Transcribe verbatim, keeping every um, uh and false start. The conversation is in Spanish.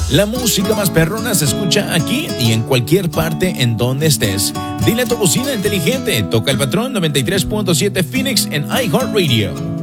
La música más perrona se escucha aquí y en cualquier parte en donde estés. Dile a tu bocina inteligente, toca el patrón noventa y tres punto siete Phoenix en iHeartRadio.